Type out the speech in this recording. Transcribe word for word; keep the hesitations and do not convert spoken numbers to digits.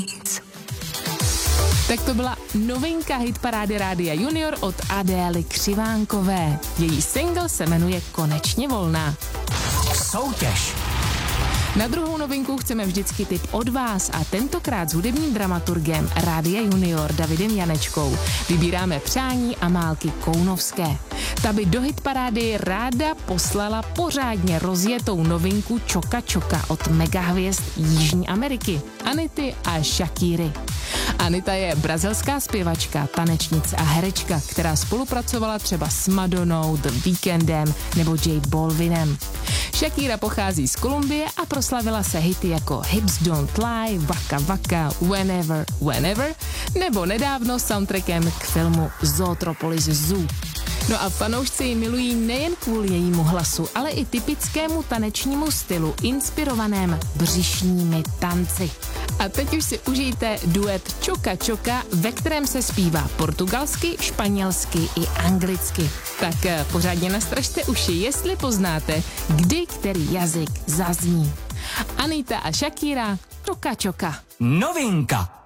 Tak to byla novinka hitparády Rádia Junior od Adély Křivánkové. Její single se jmenuje Konečně volná. Soutěž. Na druhou novinku chceme vždycky tip od vás a tentokrát s hudebním dramaturgem Rádia Junior Davidem Janečkou vybíráme přání Amálky Kounovské. Ta by do hitparády ráda poslala pořádně rozjetou novinku Čoka Čoka od megahvězd Jižní Ameriky, Anity a Shakíry. Anita je brazilská zpěvačka, tanečnice a herečka, která spolupracovala třeba s Madonou, The Weekndem nebo J Balvinem. Shakíra pochází z Kolumbie a proslavila se hity jako Hips Don't Lie, Waka Waka, Whenever, Whenever nebo nedávno soundtrackem k filmu Zootropolis Zoo. No a fanoušci ji milují nejen kvůli jejímu hlasu, ale i typickému tanečnímu stylu inspirovaném břišními tanci. A teď už si užijte duet Čoka Čoka, ve kterém se zpívá portugalsky, španělsky i anglicky. Tak pořádně nastražte uši, jestli poznáte, kdy který jazyk zazní. Anita a Shakíra, Čoka Čoka. Novinka.